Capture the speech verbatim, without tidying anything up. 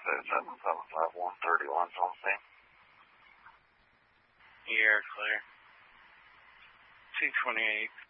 seven seven five one thirty-one, something. You're clear. two twenty-eight.